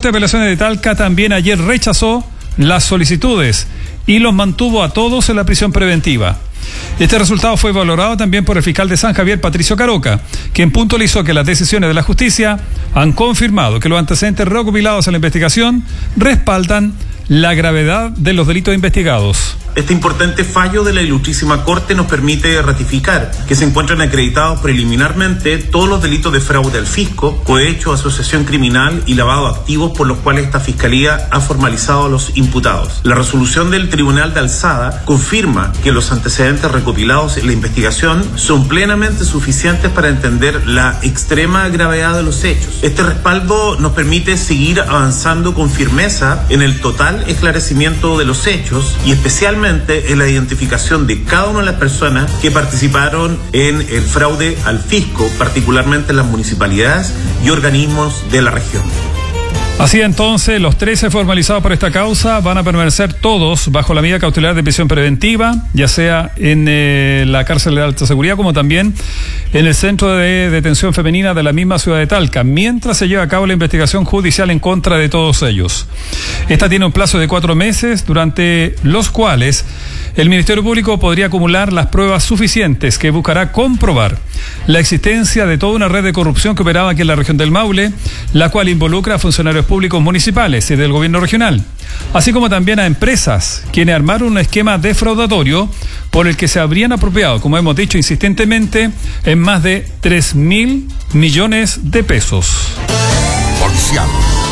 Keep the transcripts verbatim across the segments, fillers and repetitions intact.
Corte de Apelaciones de Talca también ayer rechazó las solicitudes y los mantuvo a todos en la prisión preventiva. Este resultado fue valorado también por el fiscal de San Javier, Patricio Caroca, quien puntualizó que las decisiones de la justicia han confirmado que los antecedentes recopilados en la investigación respaldan la gravedad de los delitos investigados. Este importante fallo de la Ilustrísima Corte nos permite ratificar que se encuentran acreditados preliminarmente todos los delitos de fraude al fisco, cohecho, asociación criminal y lavado de activos por los cuales esta Fiscalía ha formalizado a los imputados. La resolución del Tribunal de Alzada confirma que los antecedentes recopilados en la investigación son plenamente suficientes para entender la extrema gravedad de los hechos. Este respaldo nos permite seguir avanzando con firmeza en el total esclarecimiento de los hechos y especialmente en la identificación de cada una de las personas que participaron en el fraude al fisco, particularmente en las municipalidades y organismos de la región. Así entonces, los trece formalizados por esta causa van a permanecer todos bajo la medida cautelar de prisión preventiva, ya sea en eh, la cárcel de alta seguridad como también en el centro de detención femenina de la misma ciudad de Talca, mientras se lleva a cabo la investigación judicial en contra de todos ellos. Esta tiene un plazo de cuatro meses, durante los cuales el Ministerio Público podría acumular las pruebas suficientes que buscará comprobar la existencia de toda una red de corrupción que operaba aquí en la región del Maule, la cual involucra a funcionarios públicos municipales y del gobierno regional, así como también a empresas quienes armaron un esquema defraudatorio por el que se habrían apropiado, como hemos dicho insistentemente, en más de tres mil millones de pesos. Policial.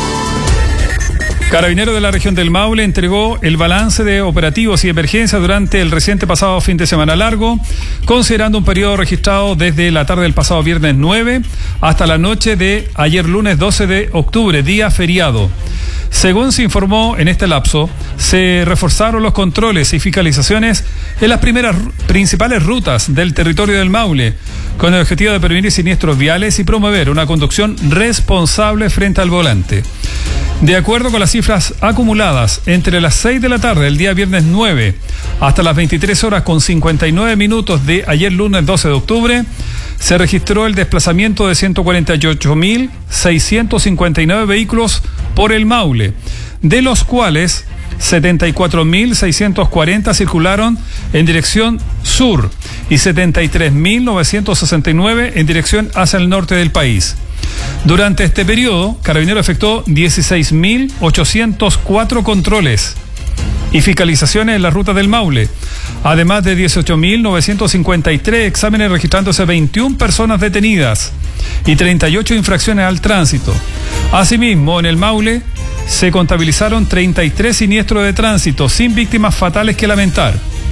Carabineros de la región del Maule entregó el balance de operativos y emergencias durante el reciente pasado fin de semana largo, considerando un periodo registrado desde la tarde del pasado viernes nueve hasta la noche de ayer lunes doce de octubre, día feriado. Según se informó en este lapso, se reforzaron los controles y fiscalizaciones en las primeras principales rutas del territorio del Maule, con el objetivo de prevenir siniestros viales y promover una conducción responsable frente al volante. De acuerdo con las cifras acumuladas, entre las seis de la tarde del día viernes nueve hasta las veintitrés horas con cincuenta y nueve minutos de ayer lunes doce de octubre, se registró el desplazamiento de ciento cuarenta y ocho mil seiscientos cincuenta y nueve vehículos por el Maule, de los cuales setenta y cuatro mil seiscientos cuarenta circularon en dirección sur y setenta y tres mil novecientos sesenta y nueve en dirección hacia el norte del país. Durante este periodo, Carabineros efectuó dieciséis mil ochocientos cuatro controles y fiscalizaciones en la ruta del Maule, además de dieciocho mil novecientos cincuenta y tres exámenes, registrándose veintiuna personas detenidas y treinta y ocho infracciones al tránsito. Asimismo, en el Maule se contabilizaron treinta y tres siniestros de tránsito sin víctimas fatales que lamentar.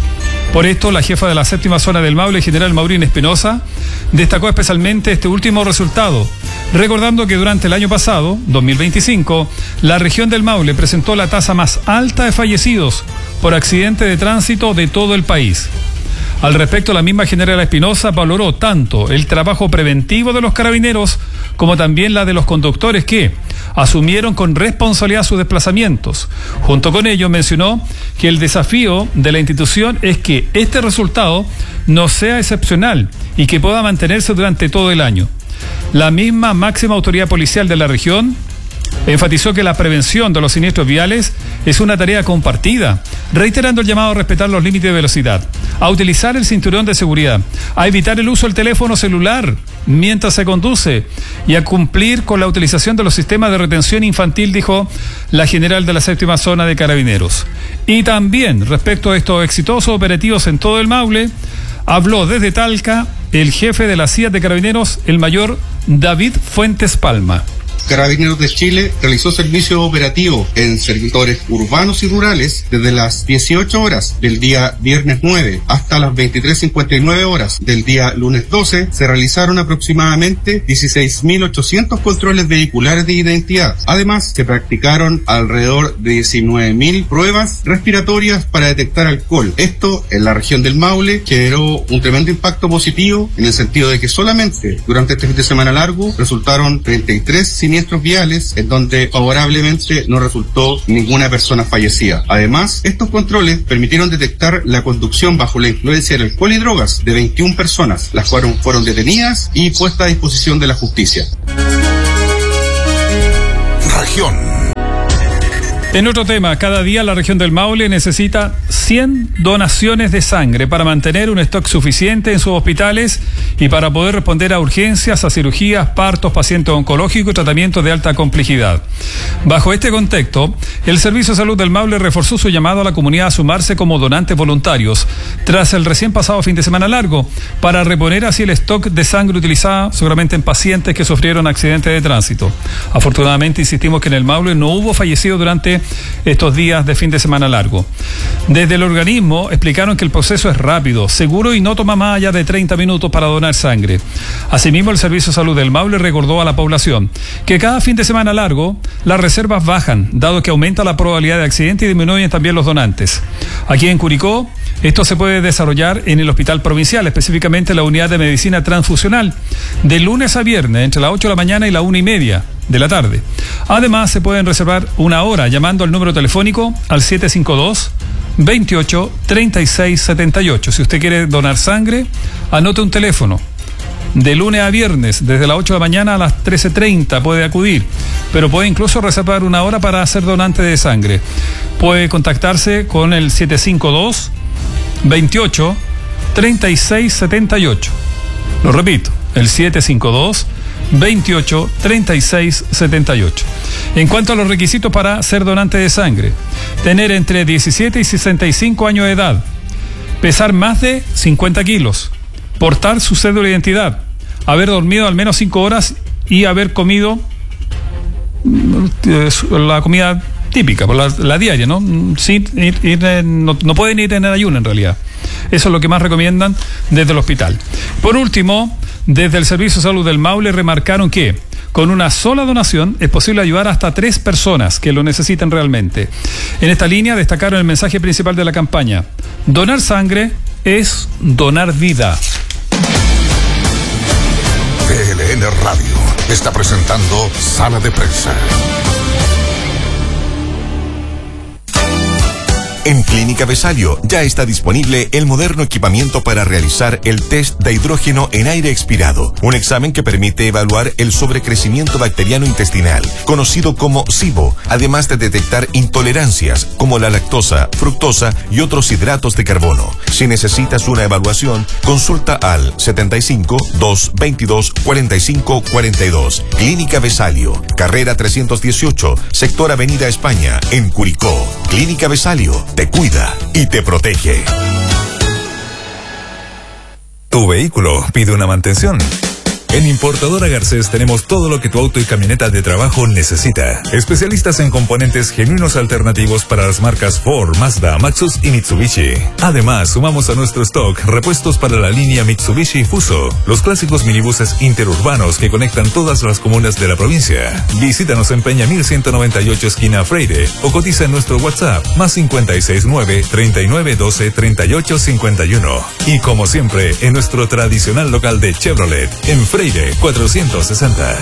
Por esto, la jefa de la séptima zona del Maule, general Maurín Espinosa, destacó especialmente este último resultado, recordando que durante el año pasado, dos mil veinticinco, la región del Maule presentó la tasa más alta de fallecidos por accidente de tránsito de todo el país. Al respecto, la misma general Espinosa valoró tanto el trabajo preventivo de los carabineros como también la de los conductores que asumieron con responsabilidad sus desplazamientos. Junto con ello mencionó que el desafío de la institución es que este resultado no sea excepcional y que pueda mantenerse durante todo el año. La misma máxima autoridad policial de la región enfatizó que la prevención de los siniestros viales es una tarea compartida, reiterando el llamado a respetar los límites de velocidad, a utilizar el cinturón de seguridad, a evitar el uso del teléfono celular mientras se conduce y a cumplir con la utilización de los sistemas de retención infantil, dijo la general de la séptima zona de Carabineros. Y también, respecto a estos exitosos operativos en todo el Maule, habló desde Talca el jefe de la C I A de Carabineros, el mayor David Fuentes Palma. Carabineros de Chile realizó servicio operativo en sectores urbanos y rurales desde las dieciocho horas del día viernes nueve hasta las veintitrés cincuenta y nueve horas del día lunes doce. Se realizaron aproximadamente dieciséis mil ochocientos controles vehiculares de identidad. Además, se practicaron alrededor de diecinueve mil pruebas respiratorias para detectar alcohol. Esto en la región del Maule generó un tremendo impacto positivo en el sentido de que solamente durante este fin de semana largo resultaron treinta y tres siniestros viales en donde favorablemente no resultó ninguna persona fallecida. Además, estos controles permitieron detectar la conducción bajo la influencia del alcohol y drogas de veintiuna personas, las cuales fueron detenidas y puestas a disposición de la justicia. Región. En otro tema, cada día la región del Maule necesita cien donaciones de sangre para mantener un stock suficiente en sus hospitales y para poder responder a urgencias, a cirugías, partos, pacientes oncológicos y tratamientos de alta complejidad. Bajo este contexto, el Servicio de Salud del Maule reforzó su llamado a la comunidad a sumarse como donantes voluntarios tras el recién pasado fin de semana largo, para reponer así el stock de sangre utilizada seguramente en pacientes que sufrieron accidentes de tránsito. Afortunadamente, insistimos que en el Maule no hubo fallecidos durante estos días de fin de semana largo. Desde el organismo explicaron que el proceso es rápido, seguro y no toma más allá de treinta minutos para donar sangre. Asimismo, el Servicio de Salud del Maule recordó a la población que cada fin de semana largo las reservas bajan, dado que aumenta la probabilidad de accidente y disminuyen también los donantes. Aquí en Curicó, esto se puede desarrollar en el Hospital Provincial, específicamente la Unidad de Medicina Transfusional, de lunes a viernes, entre las ocho de la mañana y la una y media de la tarde. Además, se pueden reservar una hora llamando al número telefónico al siete cinco dos, veintiocho, treinta y seis setenta y ocho. Si usted quiere donar sangre, anote un teléfono. De lunes a viernes, desde las ocho de la mañana a las trece treinta puede acudir, pero puede incluso reservar una hora para ser donante de sangre. Puede contactarse con el siete cinco dos, veintiocho, treinta y seis setenta y ocho. Lo repito, el siete cinco dos, veintiocho, treinta y seis setenta y ocho. En cuanto a los requisitos para ser donante de sangre, tener entre diecisiete y sesenta y cinco años de edad, pesar más de cincuenta kilos, portar su cédula de identidad, haber dormido al menos cinco horas y haber comido la comida típica, la, la diaria, ¿no? Sin ir, ir en, no, no pueden ir en el ayuno en realidad. Eso es lo que más recomiendan desde el hospital. Por último, desde el Servicio de Salud del Maule remarcaron que con una sola donación es posible ayudar hasta tres personas que lo necesiten realmente. En esta línea destacaron el mensaje principal de la campaña: donar sangre es donar vida. T L N Radio está presentando Sala de Prensa. En Clínica Vesalio ya está disponible el moderno equipamiento para realizar el test de hidrógeno en aire expirado, un examen que permite evaluar el sobrecrecimiento bacteriano intestinal, conocido como SIBO, además de detectar intolerancias como la lactosa, fructosa y otros hidratos de carbono. Si necesitas una evaluación, consulta al setenta y cinco, doscientos veintidós, cuarenta y cinco cuarenta y dos. Clínica Vesalio, carrera trescientos dieciocho, sector Avenida España, en Curicó. Clínica Vesalio te cuida y te protege. Tu vehículo pide una mantención. En Importadora Garcés tenemos todo lo que tu auto y camioneta de trabajo necesita. Especialistas en componentes genuinos alternativos para las marcas Ford, Mazda, Maxus y Mitsubishi. Además, sumamos a nuestro stock repuestos para la línea Mitsubishi Fuso, los clásicos minibuses interurbanos que conectan todas las comunas de la provincia. Visítanos en Peña mil ciento noventa y ocho esquina Freire o cotiza en nuestro WhatsApp más cincuenta y seis nueve, treinta y nueve doce, treinta y ocho cincuenta y uno. Y como siempre, en nuestro tradicional local de Chevrolet, en Freire cuatrocientos sesenta.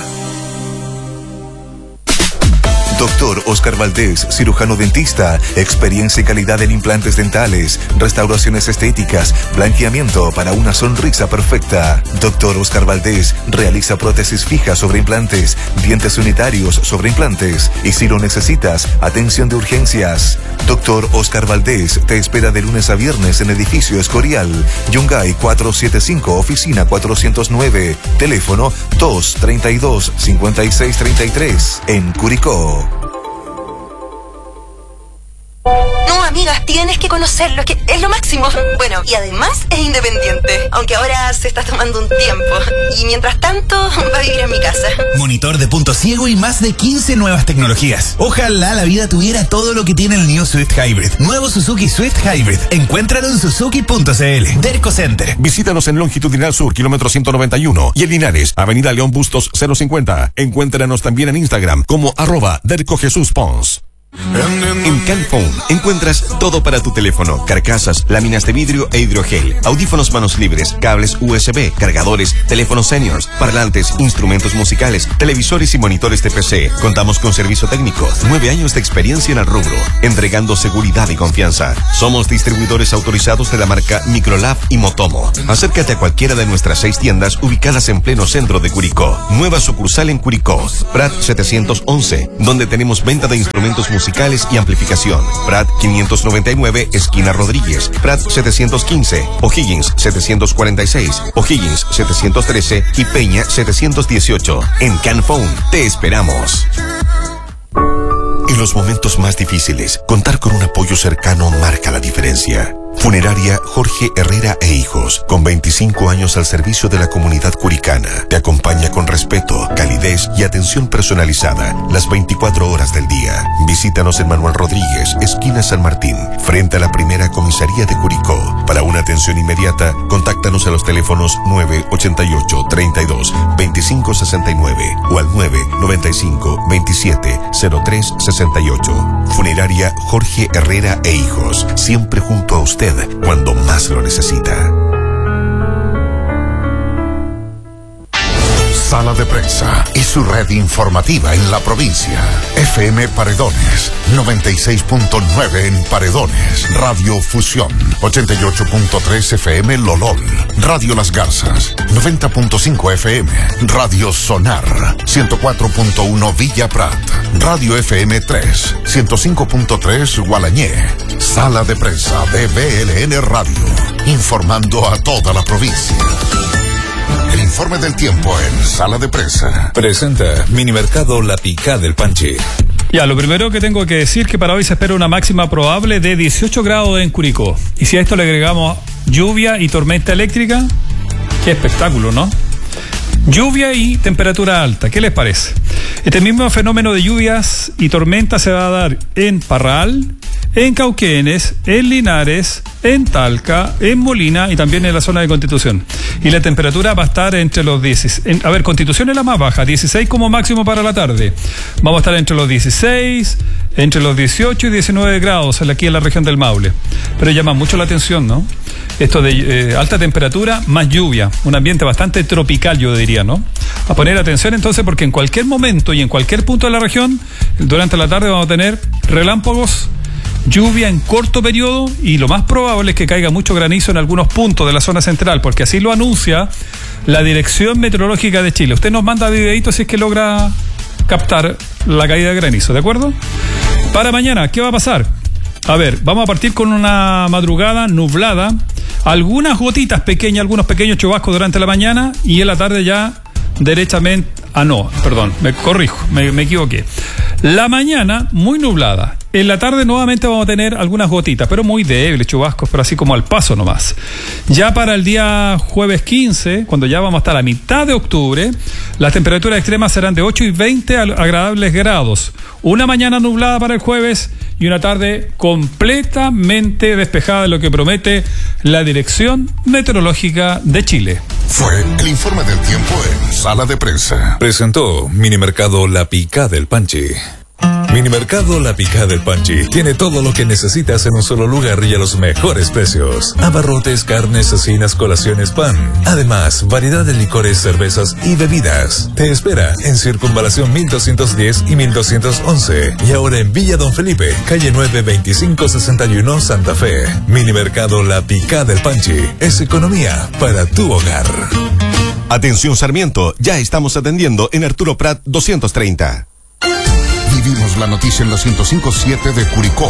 Doctor Oscar Valdés, cirujano dentista, experiencia y calidad en implantes dentales, restauraciones estéticas, blanqueamiento para una sonrisa perfecta. Doctor Oscar Valdés realiza prótesis fijas sobre implantes, dientes unitarios sobre implantes y si lo necesitas, atención de urgencias. Doctor Oscar Valdés te espera de lunes a viernes en edificio Escorial, Yungay cuatrocientos setenta y cinco, oficina cuatrocientos nueve, teléfono dos treinta y dos, cincuenta y seis treinta y tres, en Curicó. No, amigas, tienes que conocerlo, es que es lo máximo. Bueno, y además es independiente, aunque ahora se está tomando un tiempo. Y mientras tanto, va a vivir en mi casa. Monitor de punto ciego y más de quince nuevas tecnologías. Ojalá la vida tuviera todo lo que tiene el New Swift Hybrid. Nuevo Suzuki Swift Hybrid. Encuéntralo en suzuki punto c l. Derco Center. Visítanos en Longitudinal Sur, kilómetro ciento noventa y uno. Y en Linares, Avenida León Bustos cero cincuenta. Encuéntranos también en Instagram como arroba Derco Jesús Pons. En Canphone encuentras todo para tu teléfono: carcasas, láminas de vidrio e hidrogel, audífonos manos libres, cables U S B, cargadores, teléfonos seniors, parlantes, instrumentos musicales, televisores y monitores de P C. Contamos con servicio técnico, nueve años de experiencia en el rubro, entregando seguridad y confianza. Somos distribuidores autorizados de la marca Microlab y Motomo. Acércate a cualquiera de nuestras seis tiendas ubicadas en pleno centro de Curicó. Nueva sucursal en Curicó, Prat setecientos once, donde tenemos venta de instrumentos musicales musicales y amplificación. Prat quinientos noventa y nueve, esquina Rodríguez. Prat setecientos quince, O'Higgins setecientos cuarenta y seis, O'Higgins setecientos trece y Peña setecientos dieciocho. En Canphone te esperamos. En los momentos más difíciles, contar con un apoyo cercano marca la diferencia. Funeraria Jorge Herrera e Hijos, con veinticinco años al servicio de la comunidad curicana, te acompaña con respeto, calidez y atención personalizada las veinticuatro horas del día. Visítanos en Manuel Rodríguez, esquina San Martín, frente a la primera comisaría de Curicó. Para una atención inmediata, contáctanos a los teléfonos nueve ochenta y ocho, treinta y dos, veinticinco sesenta y nueve o al nueve noventa y cinco, veintisiete, cero tres sesenta y ocho. Funeraria Jorge Herrera e Hijos, siempre junto a usted cuando más lo necesita. Sala de Prensa y su red informativa en la provincia. F M Paredones, noventa y seis punto nueve en Paredones. Radio Fusión, ochenta y ocho punto tres F M Lolol. Radio Las Garzas, noventa punto cinco F M. Radio Sonar, ciento cuatro punto uno Villa Prat. Radio F M tres, ciento cinco punto tres Gualañé. Sala de Prensa de B L N Radio, informando a toda la provincia. El informe del tiempo en Sala de Prensa. Presenta Minimercado La Picá del Panchi. Ya, lo primero que tengo que decir que para hoy se espera una máxima probable de dieciocho grados en Curicó. Y si a esto le agregamos lluvia y tormenta eléctrica, qué espectáculo, ¿no? Lluvia y temperatura alta, ¿qué les parece? Este mismo fenómeno de lluvias y tormentas se va a dar en Parral, en Cauquenes, en Linares, en Talca, en Molina y también en la zona de Constitución. Y la temperatura va a estar entre los dieciséis. En, a ver, Constitución es la más baja, dieciséis como máximo para la tarde. Vamos a estar entre los dieciséis, entre los dieciocho y diecinueve grados aquí en la región del Maule. Pero llama mucho la atención, ¿no? Esto de eh, alta temperatura más lluvia, un ambiente bastante tropical, yo diría, ¿no? A poner atención entonces, porque en cualquier momento y en cualquier punto de la región, durante la tarde vamos a tener relámpagos, lluvia en corto periodo y lo más probable es que caiga mucho granizo en algunos puntos de la zona central, porque así lo anuncia la Dirección Meteorológica de Chile. Usted nos manda videitos si es que logra captar la caída de granizo, ¿de acuerdo? Para mañana, ¿qué va a pasar? A ver, vamos a partir con una madrugada nublada, algunas gotitas pequeñas, algunos pequeños chubascos durante la mañana y en la tarde ya derechamente, ah no, perdón, me corrijo, me, me equivoqué. La mañana muy nublada. En la tarde nuevamente vamos a tener algunas gotitas, pero muy débiles, chubascos, pero así como al paso nomás. Ya para el día jueves quince, cuando ya vamos a estar a mitad de octubre, las temperaturas extremas serán de ocho y veinte agradables grados. Una mañana nublada para el jueves y una tarde completamente despejada, lo que promete la Dirección Meteorológica de Chile. Fue el informe del tiempo en Sala de Prensa. Presentó Minimercado La Picá del Panchi. Minimercado La Picá del Panchi tiene todo lo que necesitas en un solo lugar y a los mejores precios. Abarrotes, carnes, cecinas, colaciones, pan. Además, variedad de licores, cervezas y bebidas. Te espera en Circunvalación mil doscientos diez y mil doscientos once. Y ahora en Villa Don Felipe, calle nueve, veinticinco sesenta y uno, Santa Fe. Minimercado La Picá del Panchi. Es economía para tu hogar. Atención Sarmiento, ya estamos atendiendo en Arturo Prat doscientos treinta. Vivimos la noticia en la ciento cinco punto siete de Curicó.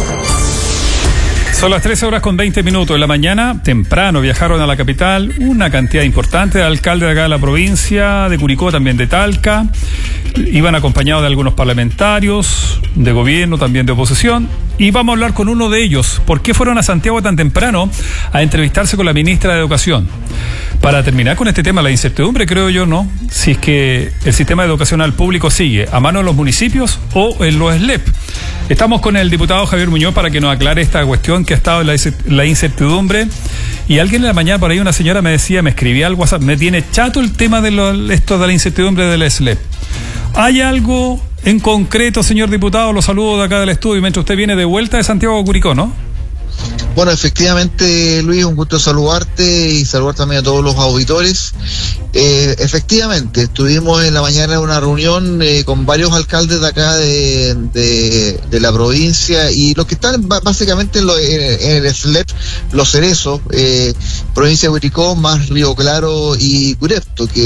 Son las trece horas con veinte minutos de la mañana. Temprano viajaron a la capital una cantidad importante de alcaldes de acá de la provincia, de Curicó, también de Talca. Iban acompañados de algunos parlamentarios, de gobierno, también de oposición. Y vamos a hablar con uno de ellos. ¿Por qué fueron a Santiago tan temprano a entrevistarse con la ministra de Educación? Para terminar con este tema, la incertidumbre, creo yo, ¿no? Si es que el sistema educacional público sigue a mano de los municipios o en los S L E P. Estamos con el diputado Javier Muñoz para que nos aclare esta cuestión que ha estado en la, la incertidumbre. Y alguien en la mañana, por ahí una señora me decía, me escribía al WhatsApp, me tiene chato el tema de lo, esto de la incertidumbre del S L E P. ¿Hay algo en concreto, señor diputado? Lo saludo de acá del estudio mientras usted viene de vuelta de Santiago de Curicó, ¿no? Bueno, efectivamente, Luis, un gusto saludarte y saludar también a todos los auditores. Eh, efectivamente, estuvimos en la mañana en una reunión eh, con varios alcaldes de acá de, de, de la provincia y los que están básicamente en, lo, en, en el S L E P, Los Cerezos, eh, provincia de Curicó, más Río Claro y Curepto, que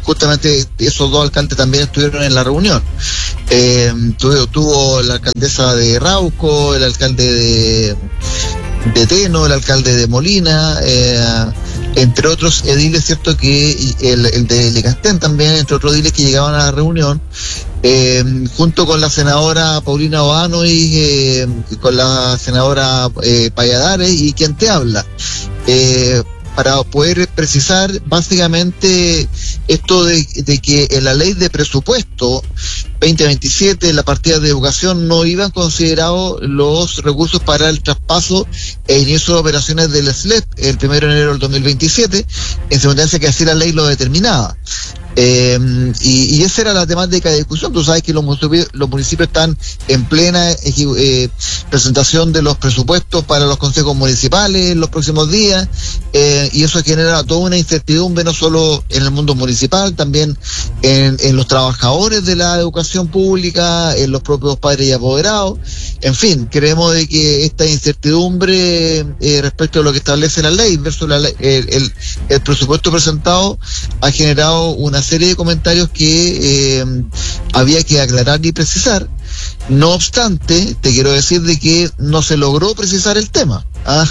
justamente esos dos alcaldes también estuvieron en la reunión. Eh, tuvo, tuvo la alcaldesa de Rauco, el alcalde de, de Teno, el alcalde de Molina, eh, entre otros ediles, cierto, que el, el de Lecastén también, entre otros ediles que llegaban a la reunión, eh, junto con la senadora Paulina Oano y eh, con la senadora eh, Payadares y quien te habla, eh, para poder precisar básicamente esto de, de que en la ley de presupuesto veinte veintisiete, la partida de educación, no iban considerados los recursos para el traspaso e inicio de operaciones del S L E P el primero de enero del dos mil veintisiete, en circunstancia que así la ley lo determinaba. Eh, y, y esa era la temática de discusión. Tú sabes que los municipios, los municipios están en plena eh, presentación de los presupuestos para los consejos municipales en los próximos días, eh, y eso genera toda una incertidumbre, no solo en el mundo municipal, también en, en los trabajadores de la educación pública, en los propios padres y apoderados. En fin, creemos de que esta incertidumbre eh, respecto a lo que establece la ley versus la ley, el, el, el presupuesto presentado ha generado una serie de comentarios que eh, había que aclarar y precisar. No obstante, te quiero decir de que no se logró precisar el tema. Ah,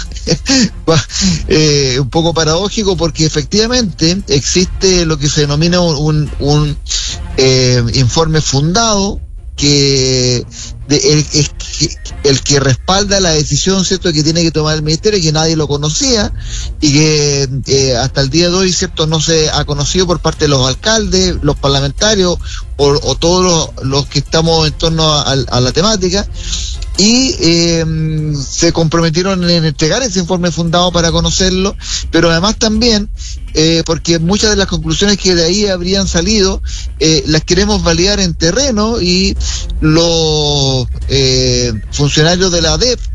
eh, un poco paradójico, porque efectivamente existe lo que se denomina un, un, un eh, informe fundado que de, el, el, el que respalda la decisión, cierto, que tiene que tomar el ministerio, que nadie lo conocía y que eh, hasta el día de hoy, cierto, no se ha conocido por parte de los alcaldes, los parlamentarios o, o todos los, los que estamos en torno a, a la temática, y eh, se comprometieron en entregar ese informe fundado para conocerlo, pero además también eh, porque muchas de las conclusiones que de ahí habrían salido eh, las queremos validar en terreno, y los eh, funcionarios de la A D E P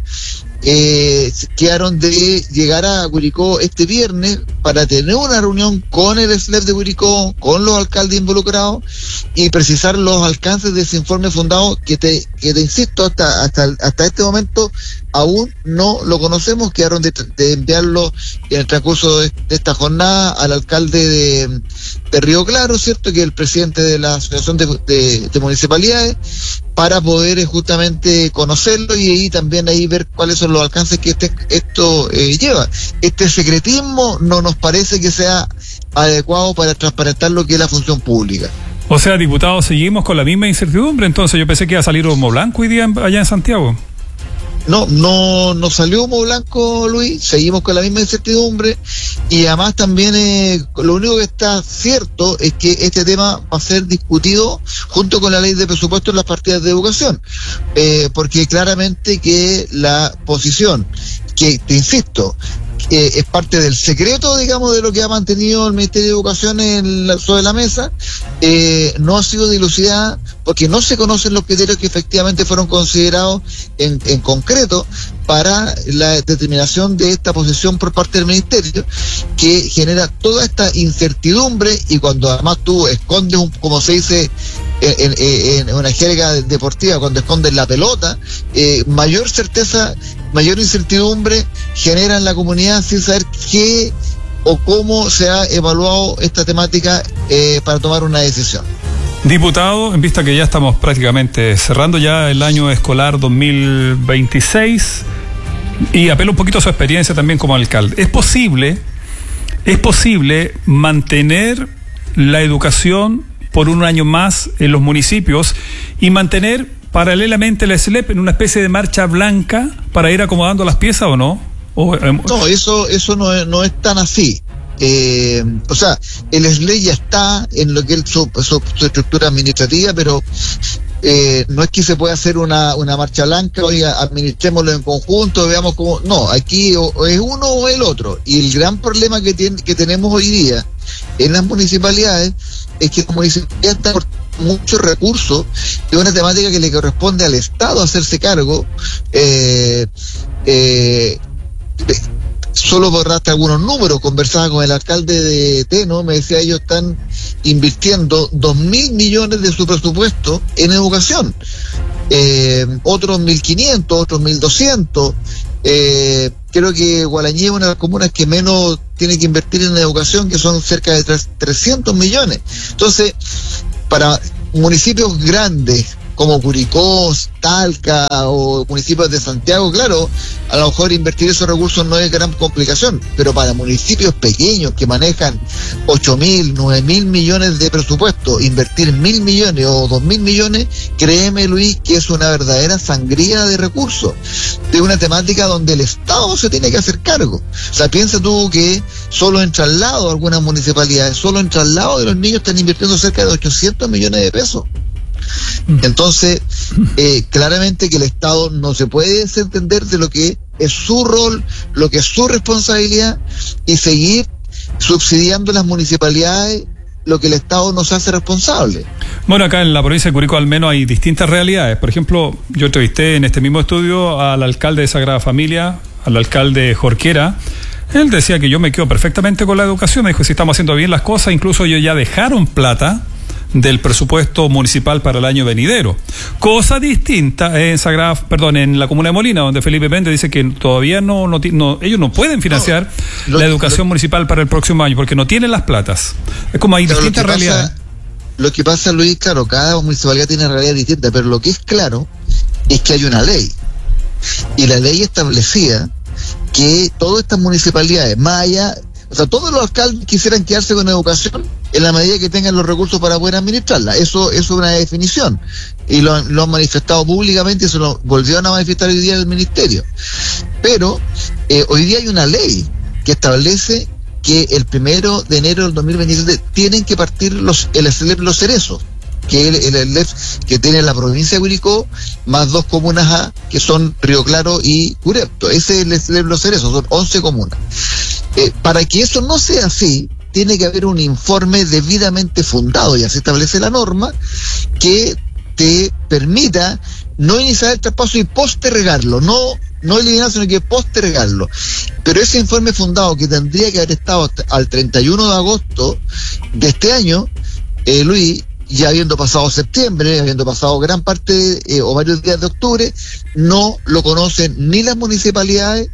eh, quedaron de llegar a Curicó este viernes para tener una reunión con el S L E P de Curicó, con los alcaldes involucrados, y precisar los alcances de ese informe fundado que te, que te insisto, hasta, hasta, hasta este momento aún no lo conocemos. Quedaron de, de enviarlo en el transcurso de, de esta jornada al alcalde de, de Río Claro, cierto, que es el presidente de la Asociación de, de, de Municipalidades, para poder eh, justamente conocerlo y ahí también ahí ver cuáles son los alcances que este, esto eh, lleva. Este secretismo no nos parece que sea adecuado para transparentar lo que es la función pública. O sea, diputado, seguimos con la misma incertidumbre. Entonces yo pensé que iba a salir humo blanco hoy día allá en Santiago. No, no, no salió humo blanco, Luis. Seguimos con la misma incertidumbre, y además también eh, lo único que está cierto es que este tema va a ser discutido junto con la ley de presupuesto en las partidas de educación, eh, porque claramente que la posición, que te insisto, Eh, es parte del secreto, digamos, de lo que ha mantenido el Ministerio de Educación en la, sobre la mesa, eh, no ha sido dilucidada, porque no se conocen los criterios que efectivamente fueron considerados en, en concreto para la determinación de esta posición por parte del Ministerio, que genera toda esta incertidumbre. Y cuando además tú escondes, un, como se dice en, en, en una jerga deportiva, cuando escondes la pelota, eh, mayor certeza, mayor incertidumbre genera en la comunidad sin saber qué o cómo se ha evaluado esta temática eh, para tomar una decisión. Diputado, en vista que ya estamos prácticamente cerrando ya el año escolar dos mil veintiséis, y apelo un poquito a su experiencia también como alcalde, ¿es posible, es posible mantener la educación por un año más en los municipios y mantener paralelamente la S L E P en una especie de marcha blanca para ir acomodando las piezas, o no? O, eh, no, eso eso no es, no es tan así. Eh, o sea, el S L E P ya está en lo que es su, su, su estructura administrativa, pero eh, no es que se pueda hacer una, una marcha blanca, oiga, administrémoslo en conjunto, veamos cómo. No, aquí o, o es uno o el otro. Y el gran problema que, tiene, que tenemos hoy día en las municipalidades es que las municipalidades están por muchos recursos de una temática que le corresponde al Estado hacerse cargo. Eh, eh, solo por darte algunos números, conversaba con el alcalde de Teno, me decía, ellos están invirtiendo dos mil millones de su presupuesto en educación, eh, otros mil quinientos, otros mil doscientos, eh, creo que Gualañé es una de las comunas que menos tiene que invertir en educación, que son cerca de trescientos millones. Entonces, para municipios grandes como Curicó, Talca o municipios de Santiago, claro, a lo mejor invertir esos recursos no es gran complicación, pero para municipios pequeños que manejan ocho mil, nueve mil millones de presupuesto, invertir mil millones o dos mil millones, créeme, Luis, que es una verdadera sangría de recursos, de una temática donde el Estado se tiene que hacer cargo. O sea, piensa tú que solo en traslado, algunas municipalidades, solo en traslado de los niños están invirtiendo cerca de ochocientos millones de pesos. Entonces, eh, claramente que el Estado no se puede desentender de lo que es su rol, lo que es su responsabilidad, y seguir subsidiando las municipalidades lo que el Estado nos hace responsable. Bueno, acá en la provincia de Curicó al menos hay distintas realidades. Por ejemplo, yo entrevisté en este mismo estudio al alcalde de Sagrada Familia, al alcalde Jorquera. Él decía que yo me quedo perfectamente con la educación. Me dijo, si estamos haciendo bien las cosas, incluso ellos ya dejaron plata del presupuesto municipal para el año venidero. Cosa distinta en Sagrada, perdón, en la comuna de Molina, donde Felipe Méndez dice que todavía no, no, no ellos no pueden financiar no, lo, la educación lo, municipal para el próximo año porque no tienen las platas. Es como hay distintas realidades. Lo que pasa, Luis, claro, cada municipalidad tiene realidad distinta, pero lo que es claro es que hay una ley, y la ley establecía que todas estas municipalidades, más allá, o sea, todos los alcaldes quisieran quedarse con educación en la medida que tengan los recursos para poder administrarla. Eso, eso es una definición. Y lo, lo han manifestado públicamente y se lo volvieron a manifestar hoy día en el ministerio. Pero eh, hoy día hay una ley que establece que el primero de enero del dos mil veintisiete tienen que partir los, el S L E P Los Cerezos, que es el, el S L E P que tiene la provincia de Curicó, más dos comunas A, que son Río Claro y Curepto. Ese es el S L E P Los Cerezos, son once comunas. Eh, para que eso no sea así, tiene que haber un informe debidamente fundado, y así establece la norma, que te permita no iniciar el traspaso y postergarlo, no, no eliminar, sino que postergarlo. Pero ese informe fundado, que tendría que haber estado al treinta y uno de agosto de este año, eh, Luis, ya habiendo pasado septiembre, habiendo pasado gran parte eh, o varios días de octubre, no lo conocen ni las municipalidades,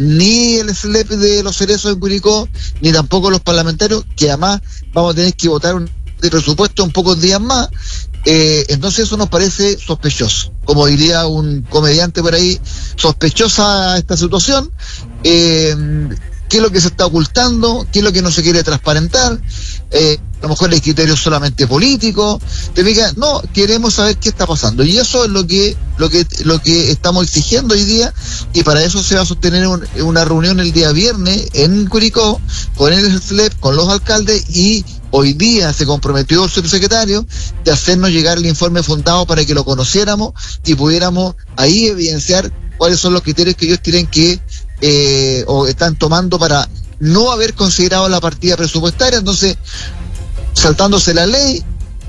ni el S L E P de Los Cerezos en Curicó, ni tampoco los parlamentarios, que además vamos a tener que votar un de presupuesto en pocos días más. Eh, entonces eso nos parece sospechoso, como diría un comediante por ahí, sospechosa esta situación. Eh, ¿Qué es lo que se está ocultando? ¿Qué es lo que no se quiere transparentar? Eh, a lo mejor hay criterios solamente políticos. ¿Te fijas? No, queremos saber qué está pasando. Y eso es lo que lo que lo que estamos exigiendo hoy día, y para eso se va a sostener un, una reunión el día viernes en Curicó con el S L E P, con los alcaldes, y hoy día se comprometió el subsecretario de hacernos llegar el informe fundado para que lo conociéramos y pudiéramos ahí evidenciar cuáles son los criterios que ellos tienen que Eh, o están tomando para no haber considerado la partida presupuestaria. Entonces, saltándose la ley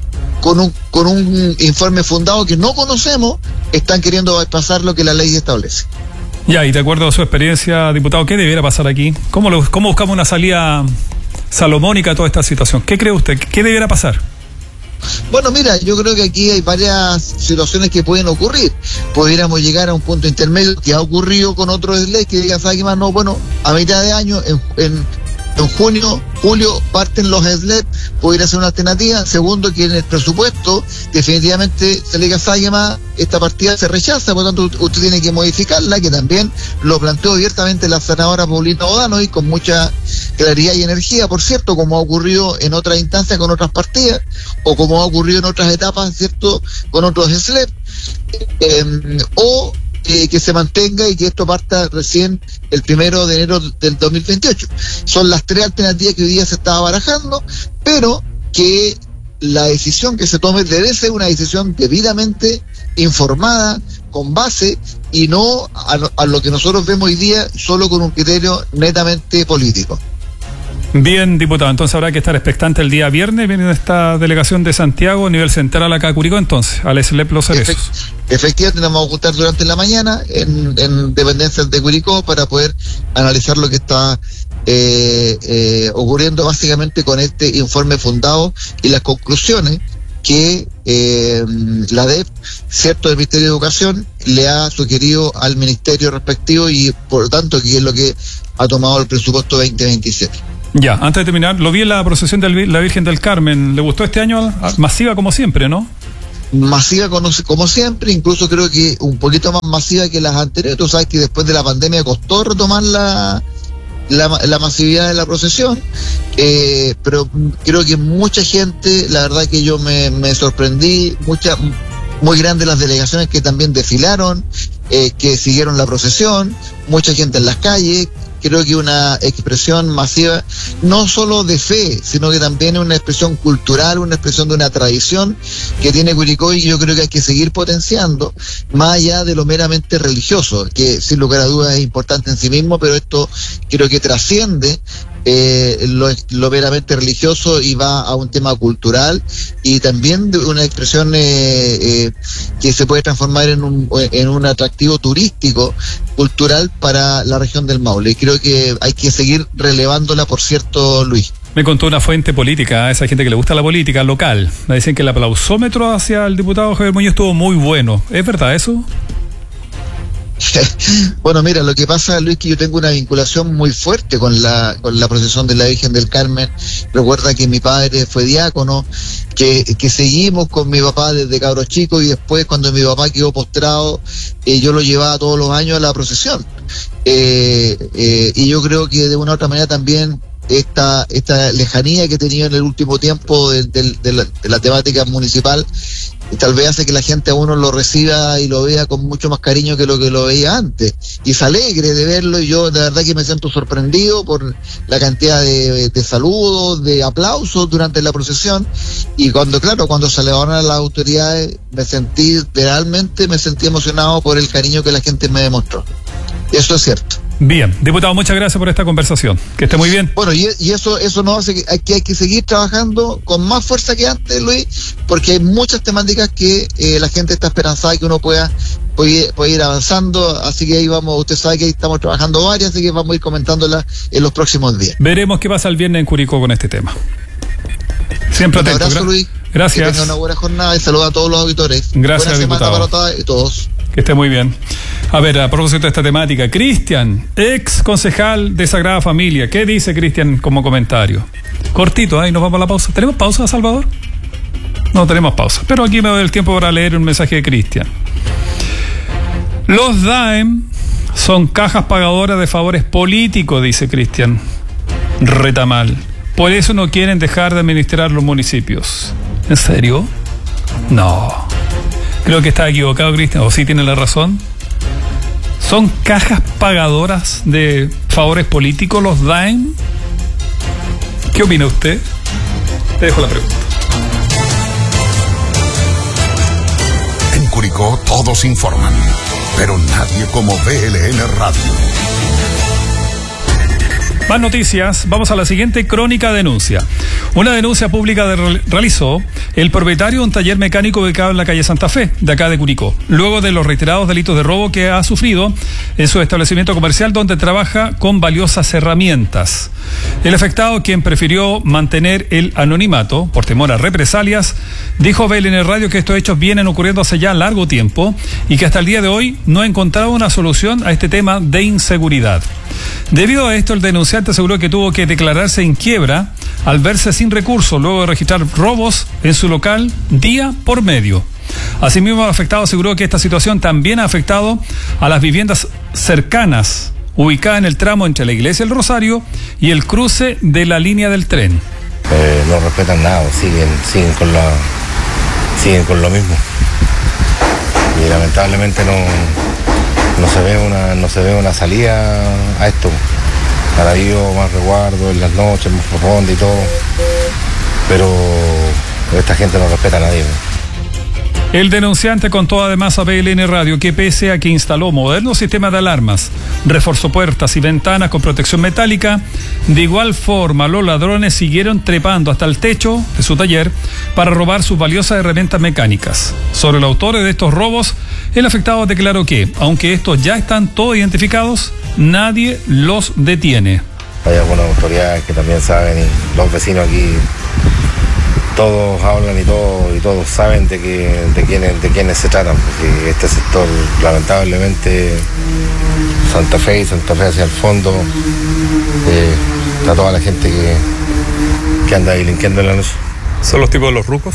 con un con un informe fundado que no conocemos, están queriendo pasar lo que la ley establece. Ya, y de acuerdo a su experiencia, diputado, ¿qué debiera pasar aquí? ¿Cómo, lo, cómo buscamos una salida salomónica a toda esta situación? ¿Qué cree usted? ¿Qué debiera pasar? Bueno, mira, yo creo que aquí hay varias situaciones que pueden ocurrir. Pudiéramos llegar a un punto intermedio, que ha ocurrido con otros leyes, que digan, ¿sabes qué más? No, bueno, a mitad de año, en, en, en junio, julio, parten los S L E P, pudiera ser una alternativa. Segundo, que en el presupuesto, definitivamente, se le diga, ¿sabes qué más? Esta partida se rechaza, por lo tanto, usted tiene que modificarla, que también lo planteó abiertamente la senadora Paulina O'Donnell, y con mucha claridad y energía, por cierto, como ha ocurrido en otras instancias con otras partidas, o como ha ocurrido en otras etapas, ¿cierto?, con otros S L E P, eh, o eh, que se mantenga y que esto parta recién el primero de enero del dos mil veintiocho. Son las tres alternativas que hoy día se estaba barajando, pero que la decisión que se tome debe ser una decisión debidamente informada, con base, y no a, a lo que nosotros vemos hoy día solo con un criterio netamente político. Bien, diputado, entonces habrá que estar expectante el día viernes. Viene esta delegación de Santiago a nivel central acá a Curicó, entonces, al S L E P Los Cerezos. Efect- efectivamente, nos vamos a juntar durante la mañana en, en dependencias de Curicó para poder analizar lo que está eh, eh, ocurriendo básicamente con este informe fundado y las conclusiones que eh, la D E P, cierto, del Ministerio de Educación le ha sugerido al ministerio respectivo y por lo tanto que es lo que ha tomado el presupuesto veinte veintisiete. Ya, antes de terminar, lo vi en la procesión de la Virgen del Carmen. ¿Le gustó este año? Masiva como siempre, ¿no? Masiva como, como siempre, incluso creo que un poquito más masiva que las anteriores. Tú sabes que después de la pandemia costó retomar la, la, la masividad de la procesión, eh, pero creo que mucha gente, la verdad que yo me, me sorprendí, mucha, muy grandes las delegaciones que también desfilaron, eh, que siguieron la procesión, mucha gente en las calles. Creo que una expresión masiva, no solo de fe, sino que también es una expresión cultural, una expresión de una tradición que tiene Curicó y yo creo que hay que seguir potenciando, más allá de lo meramente religioso, que sin lugar a dudas es importante en sí mismo, pero esto creo que trasciende eh, lo, lo meramente religioso y va a un tema cultural y también de una expresión eh, eh, que se puede transformar en un, en un atractivo turístico, cultural para la región del Maule. Y creo que hay que seguir relevándola, por cierto, Luis. Me contó una fuente política, a esa gente que le gusta la política local. Me dicen que el aplausómetro hacia el diputado Javier Muñoz estuvo muy bueno. ¿Es verdad eso? Bueno, mira, lo que pasa, Luis, que yo tengo una vinculación muy fuerte con la con la procesión de la Virgen del Carmen. Recuerda que mi padre fue diácono, que, que seguimos con mi papá desde cabros chicos y después cuando mi papá quedó postrado, eh, yo lo llevaba todos los años a la procesión. Eh, eh, y yo creo que de una u otra manera también esta esta lejanía que he tenido en el último tiempo de, de, de, la, de la temática municipal tal vez hace que la gente a uno lo reciba y lo vea con mucho más cariño que lo que lo veía antes y se alegre de verlo y yo de verdad que me siento sorprendido por la cantidad de, de saludos, de aplausos durante la procesión y cuando claro, cuando se levantaron las autoridades me sentí realmente me sentí emocionado por el cariño que la gente me demostró. Eso es cierto. Bien, diputado, muchas gracias por esta conversación. Que esté muy bien. Bueno, y, y eso eso nos hace que hay, que hay que seguir trabajando con más fuerza que antes, Luis, porque hay muchas temáticas que eh, la gente está esperanzada que uno pueda, puede, puede ir avanzando, así que ahí vamos, usted sabe que ahí estamos trabajando varias, así que vamos a ir comentándolas en los próximos días. Veremos qué pasa el viernes en Curicó con este tema. Siempre atento. Un abrazo, Luis. Gracias. Que tenga una buena jornada y saluda a todos los auditores. Gracias, buena diputado. semana para todas y todos. Que esté muy bien. A ver, a propósito de esta temática, Cristian, ex concejal de Sagrada Familia. ¿Qué dice Cristian como comentario? Cortito, ahí nos vamos a la pausa. ¿Tenemos pausa, Salvador? No tenemos pausa. Pero aquí me doy el tiempo para leer un mensaje de Cristian. Los D A E M son cajas pagadoras de favores políticos, dice Cristian Retamal. Por eso no quieren dejar de administrar los municipios. ¿En serio? No. Creo que está equivocado, Cristian, o sí tiene la razón. ¿Son cajas pagadoras de favores políticos los D A E M? ¿Qué opina usted? Te dejo la pregunta. En Curicó todos informan, pero nadie como B L N Radio. Más noticias, vamos a la siguiente crónica denuncia. Una denuncia pública de, realizó el propietario de un taller mecánico ubicado en la calle Santa Fe, de acá de Curicó, luego de los reiterados delitos de robo que ha sufrido en su establecimiento comercial donde trabaja con valiosas herramientas. El afectado, quien prefirió mantener el anonimato por temor a represalias, dijo a B L N Radio que estos hechos vienen ocurriendo hace ya largo tiempo y que hasta el día de hoy no ha encontrado una solución a este tema de inseguridad. Debido a esto, el denunciante aseguró que tuvo que declararse en quiebra al verse sin recursos luego de registrar robos en su local día por medio. Asimismo, el afectado aseguró que esta situación también ha afectado a las viviendas cercanas, ubicadas en el tramo entre la iglesia del Rosario y el cruce de la línea del tren. Eh, no respetan nada, siguen, siguen con la, siguen con lo mismo. Y lamentablemente no, no se ve una, no se ve una salida a esto. Ahora habido más resguardo en las noches, más profundo y todo, pero esta gente no respeta a nadie. El denunciante contó además a B L N Radio que pese a que instaló modernos sistemas de alarmas, reforzó puertas y ventanas con protección metálica, de igual forma los ladrones siguieron trepando hasta el techo de su taller para robar sus valiosas herramientas mecánicas. Sobre los autores de estos robos, el afectado declaró que, aunque estos ya están todos identificados, nadie los detiene. Hay algunas autoridades que también saben y los vecinos aquí todos hablan y todos, y todos saben de, que, de, quiénes, de quiénes se tratan, porque este sector, lamentablemente, Santa Fe y Santa Fe hacia el fondo, eh, está toda la gente que, que anda delinquiendo en la noche. ¿Son los tipos de los rucos?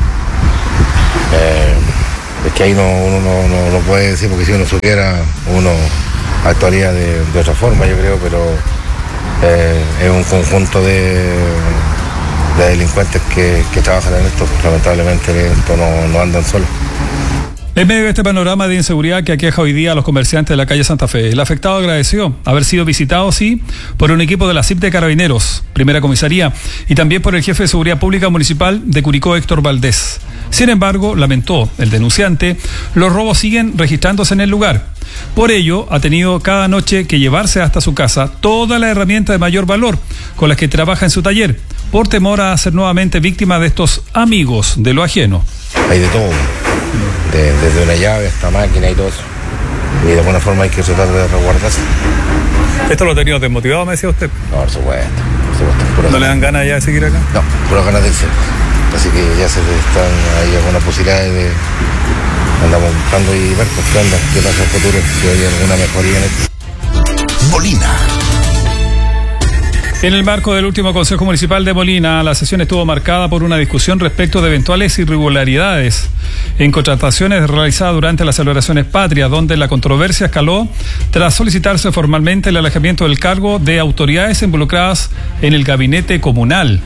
Eh, es que ahí no, uno no, no, no puede decir, porque si uno supiera, uno actuaría de, de otra forma, yo creo, pero eh, es un conjunto de, de delincuentes que, que trabajan en esto. Lamentablemente esto no, no andan solos. En medio de este panorama de inseguridad que aqueja hoy día a los comerciantes de la calle Santa Fe, el afectado agradeció haber sido visitado, sí, por un equipo de la C I P de Carabineros, primera comisaría, y también por el jefe de Seguridad Pública Municipal de Curicó, Héctor Valdés. Sin embargo, lamentó el denunciante, los robos siguen registrándose en el lugar. Por ello, ha tenido cada noche que llevarse hasta su casa toda la herramienta de mayor valor con las que trabaja en su taller, por temor a ser nuevamente víctima de estos amigos de lo ajeno. Hay de todo, de, desde una llave hasta máquina y todo eso. Y de alguna forma hay que tratar de resguardarse. ¿Esto lo ha tenido desmotivado, me decía usted? No, por supuesto. Por supuesto. ¿No le dan ganas ya de seguir acá? No, puras ganas de irse. Así que ya se están ahí algunas posibilidades de... Andamos buscando y ver pues, qué onda, qué pasa en el futuro, si hay alguna mejoría en esto. Molina. En el marco del último Consejo Municipal de Molina, la sesión estuvo marcada por una discusión respecto de eventuales irregularidades en contrataciones realizadas durante las celebraciones patrias, donde la controversia escaló tras solicitarse formalmente el alejamiento del cargo de autoridades involucradas en el gabinete comunal.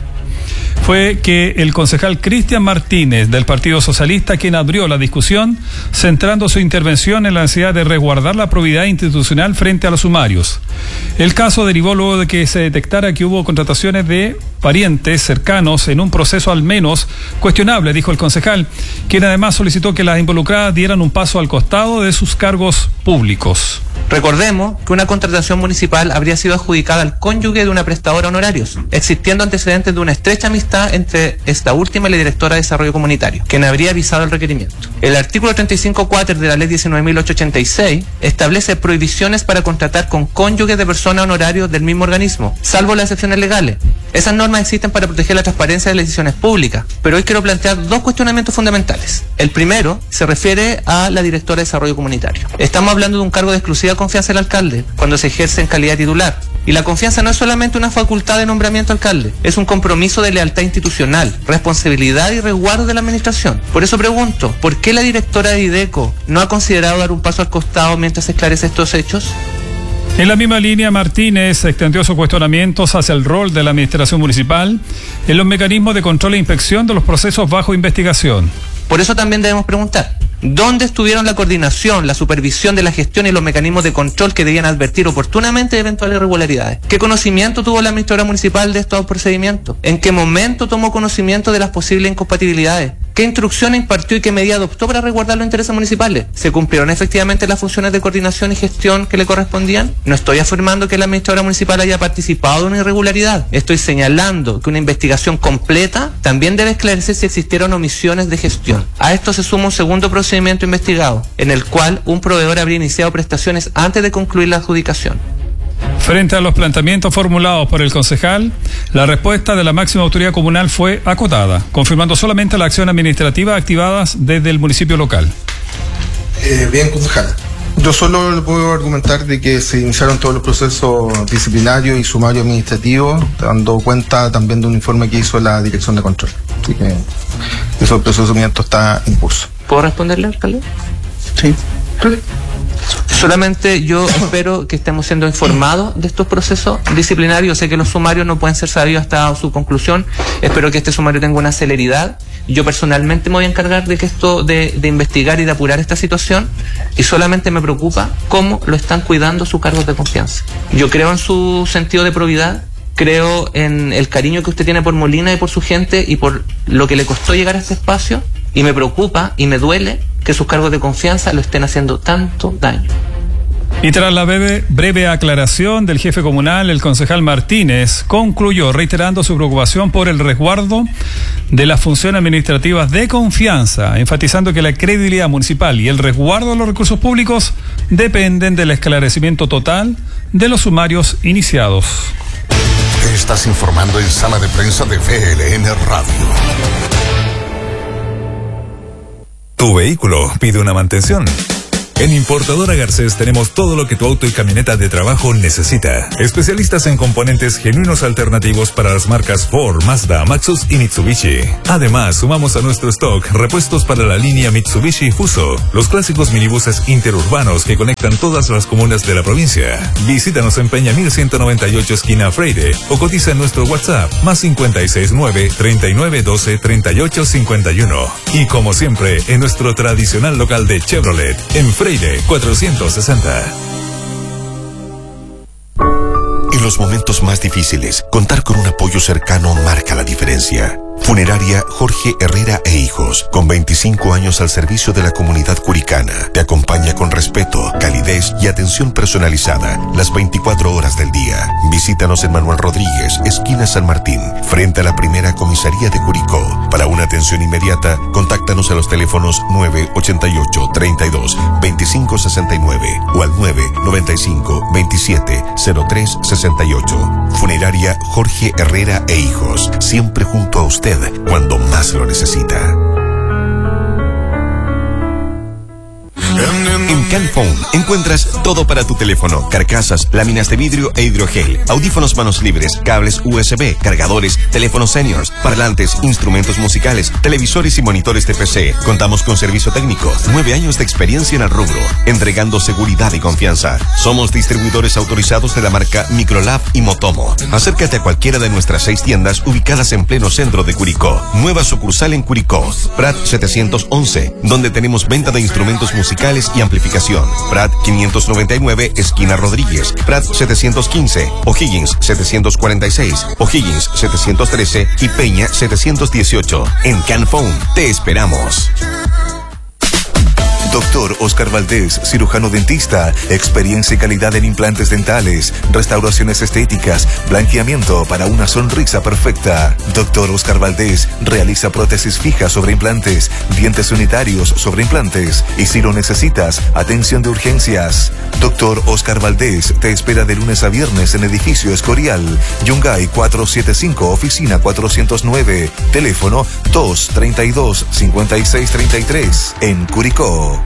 Fue que el concejal Cristian Martínez del Partido Socialista quien abrió la discusión, centrando su intervención en la necesidad de resguardar la probidad institucional frente a los sumarios. El caso derivó luego de que se detectara que hubo contrataciones de parientes cercanos en un proceso al menos cuestionable, dijo el concejal, quien además solicitó que las involucradas dieran un paso al costado de sus cargos públicos. Recordemos que una contratación municipal habría sido adjudicada al cónyuge de una prestadora honorarios, existiendo antecedentes de una estrecha amistad entre esta última y la directora de Desarrollo Comunitario, quien habría avisado el requerimiento. El artículo treinta y cinco cuatro de la Ley diecinueve mil ochocientos ochenta y seis establece prohibiciones para contratar con cónyuges de personas honorarios del mismo organismo, salvo las excepciones legales. Esas normas existen para proteger la transparencia de las decisiones públicas, pero hoy quiero plantear dos cuestionamientos fundamentales. El primero se refiere a la directora de Desarrollo Comunitario. Estamos hablando de un cargo de exclusiva confianza del alcalde cuando se ejerce en calidad titular. Y la confianza no es solamente una facultad de nombramiento alcalde, es un compromiso de lealtad institucional, responsabilidad y resguardo de la administración. Por eso pregunto, ¿por qué la directora de IDECO no ha considerado dar un paso al costado mientras se esclarece estos hechos? En la misma línea, Martínez extendió sus cuestionamientos hacia el rol de la administración municipal en los mecanismos de control e inspección de los procesos bajo investigación. Por eso también debemos preguntar, ¿dónde estuvieron la coordinación, la supervisión de la gestión y los mecanismos de control que debían advertir oportunamente de eventuales irregularidades? ¿Qué conocimiento tuvo la administradora municipal de estos procedimientos? ¿En qué momento tomó conocimiento de las posibles incompatibilidades? ¿Qué instrucción impartió y qué medida adoptó para resguardar los intereses municipales? ¿Se cumplieron efectivamente las funciones de coordinación y gestión que le correspondían? No estoy afirmando que la administradora municipal haya participado en una irregularidad. Estoy señalando que una investigación completa también debe esclarecer si existieron omisiones de gestión. A esto se suma un segundo procedimiento investigado, en el cual un proveedor habría iniciado prestaciones antes de concluir la adjudicación. Frente a los planteamientos formulados por el concejal, la respuesta de la máxima autoridad comunal fue acotada, confirmando solamente las acciones administrativas activadas desde el municipio local. Eh, bien, concejal. Yo solo le puedo argumentar de que se iniciaron todos los procesos disciplinarios y sumarios administrativos, dando cuenta también de un informe que hizo la Dirección de Control. Así que ese procesamiento está en curso. ¿Puedo responderle, alcalde? Sí. Solamente yo espero que estemos siendo informados de estos procesos disciplinarios. Sé que los sumarios no pueden ser sabidos hasta su conclusión. Espero que este sumario tenga una celeridad. Yo personalmente me voy a encargar de que esto, de, de investigar y de apurar esta situación. Y solamente me preocupa cómo lo están cuidando sus cargos de confianza. Yo creo en su sentido de probidad. Creo en el cariño que usted tiene por Molina y por su gente y por lo que le costó llegar a este espacio. Y me preocupa y me duele que sus cargos de confianza lo estén haciendo tanto daño. Y tras la breve, breve aclaración del jefe comunal, el concejal Martínez concluyó reiterando su preocupación por el resguardo de las funciones administrativas de confianza, enfatizando que la credibilidad municipal y el resguardo de los recursos públicos dependen del esclarecimiento total de los sumarios iniciados. Estás informando en Sala de Prensa de V L N Radio. Tu vehículo pide una mantención. En Importadora Garcés tenemos todo lo que tu auto y camioneta de trabajo necesita. Especialistas en componentes genuinos alternativos para las marcas Ford, Mazda, Maxus y Mitsubishi. Además, sumamos a nuestro stock repuestos para la línea Mitsubishi Fuso, los clásicos minibuses interurbanos que conectan todas las comunas de la provincia. Visítanos en Peña mil ciento noventa y ocho esquina Freire o cotiza en nuestro WhatsApp más cinco seis nueve, treinta y nueve doce, treinta y ocho cincuenta y uno. Y como siempre, en nuestro tradicional local de Chevrolet, en Freire cuatrocientos sesenta. En los momentos más difíciles, contar con un apoyo cercano marca la diferencia. Funeraria Jorge Herrera e Hijos, con veinticinco años al servicio de la comunidad curicana, te acompaña con respeto, calidez y atención personalizada las veinticuatro horas del día. Visítanos en Manuel Rodríguez, esquina San Martín, frente a la primera comisaría de Curicó. Para una atención inmediata, contáctanos a los teléfonos nueve ochenta y ocho, treinta y dos, veinticinco sesenta y nueve o al nueve noventa y cinco, veintisiete, cero tres sesenta y ocho. Funeraria Jorge Herrera e Hijos, siempre junto a usted cuando más lo necesita. En Canphone encuentras todo para tu teléfono: carcasas, láminas de vidrio e hidrogel, audífonos manos libres, cables U S B, cargadores, teléfonos seniors, parlantes, instrumentos musicales, televisores y monitores de P C. Contamos con servicio técnico, nueve años de experiencia en el rubro, entregando seguridad y confianza. Somos distribuidores autorizados de la marca Microlab y Motomo. Acércate a cualquiera de nuestras seis tiendas ubicadas en pleno centro de Curicó. Nueva sucursal en Curicó, Prat setecientos once, donde tenemos venta de instrumentos musicales y amplificación. Prat quinientos noventa y nueve, esquina Rodríguez. Prat setecientos quince, O'Higgins setecientos cuarenta y seis, O'Higgins setecientos trece y Peña setecientos dieciocho. En Canphone te esperamos. Doctor Oscar Valdés, cirujano dentista, experiencia y calidad en implantes dentales, restauraciones estéticas, blanqueamiento para una sonrisa perfecta. Doctor Oscar Valdés realiza prótesis fijas sobre implantes, dientes unitarios sobre implantes y si lo necesitas, atención de urgencias. Doctor Oscar Valdés te espera de lunes a viernes en edificio Escorial, Yungay cuatrocientos setenta y cinco, oficina cuatrocientos nueve, teléfono dos treinta y dos, cincuenta y seis treinta y tres, en Curicó.